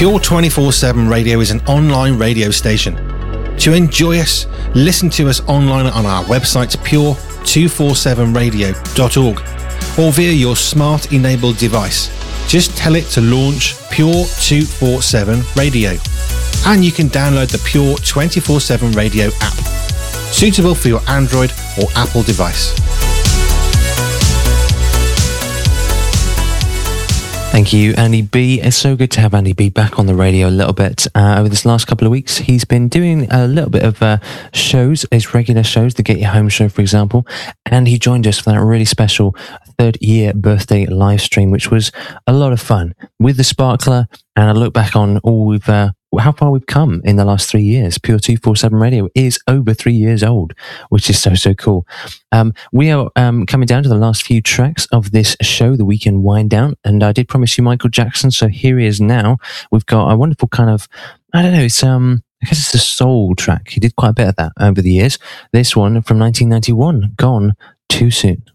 Pure 24/7 Radio is an online radio station. To enjoy us, listen to us online on our website pure247radio.org or via your smart enabled device. Just tell it to launch Pure 247 Radio. And you can download the Pure 24/7 Radio app, suitable for your Android or Apple device. Thank you, Andy B. It's so good to have Andy B back on the radio a little bit. Over this last couple of weeks, he's been doing a little bit of shows, his regular shows, the Get You Home show, for example, and he joined us for that really special third-year birthday live stream, which was a lot of fun with the Sparkler, and I look back on how far we've come in the last 3 years. Pure 247 Radio is over 3 years old, which is so cool. We are coming down to the last few tracks of this show, the weekend wind down, and I did promise you Michael Jackson, so here he is now. We've got a wonderful kind of, I don't know, it's I guess it's a soul track. He did quite a bit of that over the years. This one from 1991, Gone Too Soon.